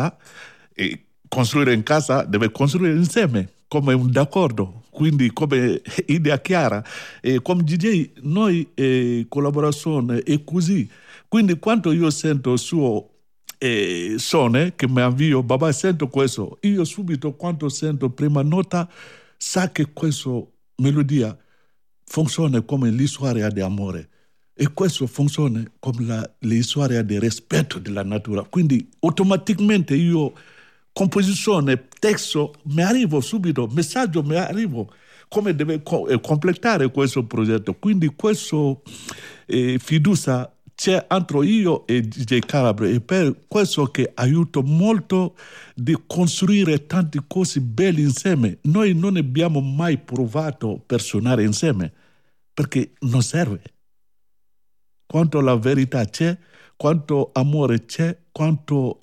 casa, e costruire in casa deve costruire insieme, come un d'accordo, quindi come idea chiara. E come DJ noi collaborazione è così. Quindi quando io sento il suo suono che mi avvio, babà sento questo, io subito quando sento prima nota sa che questa melodia funziona come l'histoire di amore e questo funziona come l'histoire di rispetto della natura. Quindi automaticamente io composizione, testo, mi arrivo subito, messaggio mi arrivo, come deve completare questo progetto. Quindi questo fiducia c'è entre io e DJ Calabre e per questo che aiuta molto di costruire tante cose belle insieme. Noi non abbiamo mai provato per suonare insieme perché non serve. Quanto la verità c'è, quanto amore c'è, quanto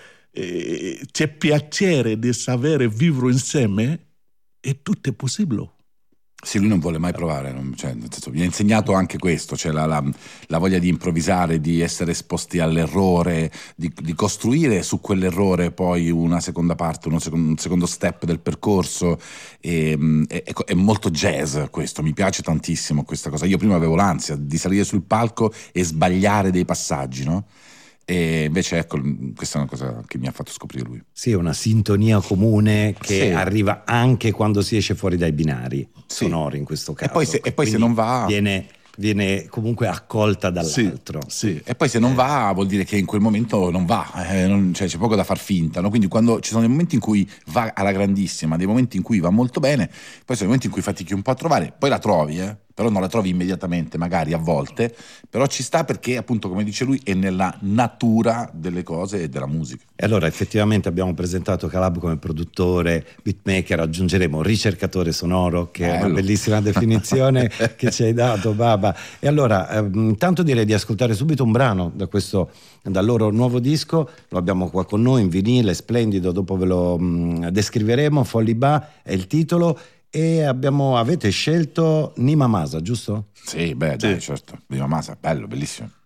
c'è piacere di sapere vivere insieme e tutto è possibile. Sì, lui non vuole mai provare, cioè, nel senso, mi ha insegnato anche questo, cioè la voglia di improvvisare, di essere esposti all'errore, di costruire su quell'errore poi una seconda parte, un secondo step del percorso. È molto jazz questo, mi piace tantissimo questa cosa. Io prima avevo l'ansia di salire sul palco e sbagliare dei passaggi, no? E invece ecco, questa è una cosa che mi ha fatto scoprire lui. Sì, una sintonia comune che arriva anche quando si esce fuori dai binari sonori in questo caso. E poi se non va viene comunque accolta dall'altro. Sì. E poi se non va vuol dire che in quel momento non va, cioè c'è poco da far finta, no? Quindi quando ci sono dei momenti in cui va alla grandissima, dei momenti in cui va molto bene, poi sono dei momenti in cui fatichi un po' a trovare, poi la trovi, però non la trovi immediatamente, magari a volte, però ci sta perché appunto, come dice lui, è nella natura delle cose e della musica. E allora effettivamente abbiamo presentato Calab come produttore, beatmaker, aggiungeremo ricercatore sonoro, che è una bellissima definizione che ci hai dato, Baba. E allora intanto direi di ascoltare subito un brano dal loro nuovo disco, lo abbiamo qua con noi in vinile, splendido, dopo ve lo descriveremo. Folliba è il titolo. E avete scelto Nima Masa, giusto? Sì, dai, certo. Nima Masa, bello, bellissimo.